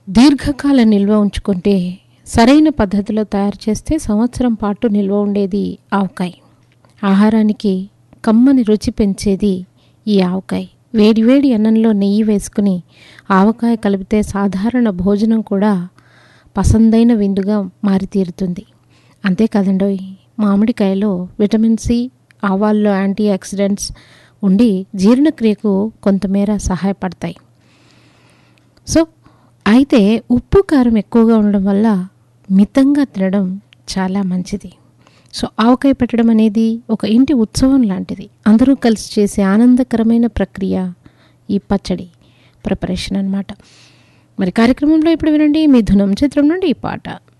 దీర్ఘకాల నిల్వ ఉంచుకుంటే, సరైన పద్ధతిలో తయారు చేస్తే సంవత్సరం పాటు నిల్వ ఉండేది ఆవకాయ. ఆహారానికి కమ్మని రుచి పెంచేది ఈ ఆవకాయ. వేడివేడి అన్నంలో నెయ్యి వేసుకుని ఆవకాయ కలిపితే సాధారణ భోజనం కూడా పసందైన విందుగా మారితీరుతుంది. అంతేకాదండోయ్, మామిడికాయలో విటమిన్ సి, ఆవాల్లో యాంటీ ఆక్సిడెంట్స్ ఉండి జీర్ణక్రియకు కొంతమేర సహాయపడతాయి. సో అయితే ఉప్పు కారం ఎక్కువగా ఉండడం వల్ల మితంగా తినడం చాలా మంచిది. సో ఆవకాయ పెట్టడం అనేది ఒక ఇంటి ఉత్సవం లాంటిది. అందరూ కలిసి చేసే ఆనందకరమైన ప్రక్రియ ఈ పచ్చడి ప్రిపరేషన్ అన్నమాట. మరి కార్యక్రమంలో ఇప్పుడు వినండి మిథునం చిత్రం నుండి ఈ పాట.